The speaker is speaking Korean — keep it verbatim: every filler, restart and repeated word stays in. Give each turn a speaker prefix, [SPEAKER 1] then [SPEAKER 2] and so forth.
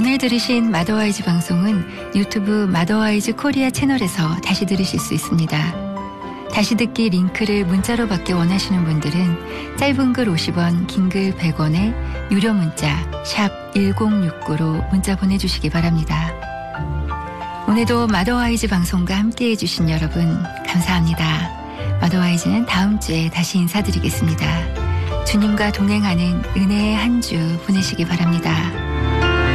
[SPEAKER 1] 오늘 들으신 마더와이즈 방송은 유튜브 마더와이즈 코리아 채널에서 다시 들으실 수 있습니다. 다시 듣기 링크를 문자로 받기 원하시는 분들은 짧은 글 오십 원, 긴 글 백 원에 유료 문자 샵 일공육구로 문자 보내주시기 바랍니다. 오늘도 마더와이즈 방송과 함께해 주신 여러분 감사합니다. 마더와이즈는 다음 주에 다시 인사드리겠습니다. 주님과 동행하는 은혜의 한 주 보내시기 바랍니다.